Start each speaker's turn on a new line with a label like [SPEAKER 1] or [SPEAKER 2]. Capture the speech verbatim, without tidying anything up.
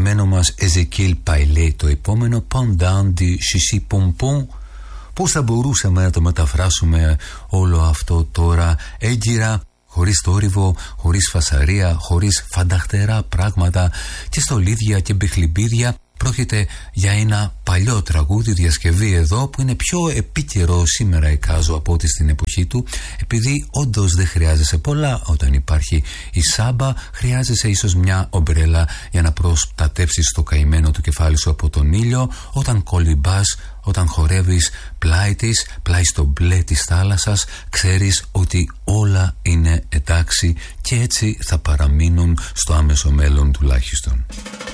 [SPEAKER 1] αγαπημένο μας Εζεκίλ Παϊλέ, το επόμενο Pendant du Chichi Pompon. Πώς θα μπορούσαμε να το μεταφράσουμε όλο αυτό τώρα? Έγκυρα, χωρίς θόρυβο, χωρίς φασαρία, χωρίς φανταχτερά πράγματα και στολίδια και μπιχλιμπίδια. Πρόκειται για ένα παλιό τραγούδι, διασκευή εδώ, που είναι πιο επίκαιρο σήμερα εικάζω από ό,τι στην εποχή του, επειδή όντως δεν χρειάζεσαι πολλά. Όταν υπάρχει η σάμπα, χρειάζεσαι ίσως μια ομπρέλα για να προστατεύσεις το καημένο του κεφάλι σου από τον ήλιο. Όταν κολυμπάς, όταν χορεύεις πλάι της, πλάι στο μπλε της θάλασσας, ξέρεις ότι όλα είναι εντάξει και έτσι θα παραμείνουν στο άμεσο μέλλον τουλάχιστον.